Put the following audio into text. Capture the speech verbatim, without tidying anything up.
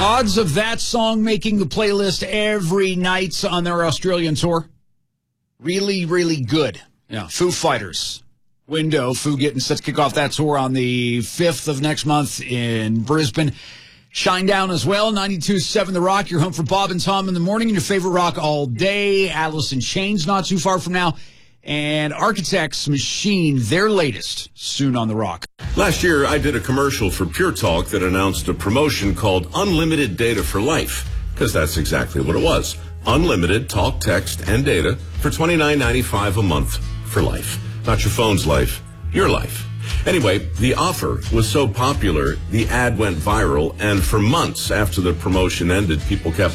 Odds of that song making the playlist every night on their Australian tour? Really, really good. Yeah, Foo Fighters. Window. Foo getting set to kick off that tour on the fifth of next month in Brisbane. Shinedown as well, ninety-two point seven The Rock. You're home for Bob and Tom in the morning, and your favorite rock all day. Alice in Chains not too far from now. And Architects Machine, their latest, soon on The Rock. Last year, I did a commercial for Pure Talk that announced a promotion called Unlimited Data for Life, because that's exactly what it was. Unlimited talk, text, and data for twenty-nine ninety-five a month for life. Not your phone's life, your life. Anyway, the offer was so popular, the ad went viral, and for months after the promotion ended, people kept